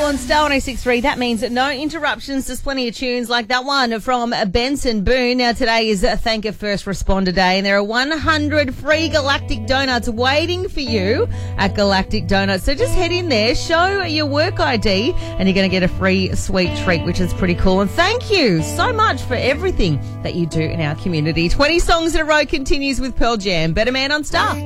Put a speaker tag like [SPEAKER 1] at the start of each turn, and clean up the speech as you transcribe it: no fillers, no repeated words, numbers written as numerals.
[SPEAKER 1] on Star 106.3. That means no interruptions. There's plenty of tunes like that one from Benson Boone. Now, today is Thank a First Responder Day, and there are 100 free Galactic Donuts waiting for you at Galactic Donuts. So just head in there, show your work ID, and you're going to get a free sweet treat, which is pretty cool. And thank you so much for everything that you do in our community. 20 songs in a row continues with Pearl Jam. Better Man on Star.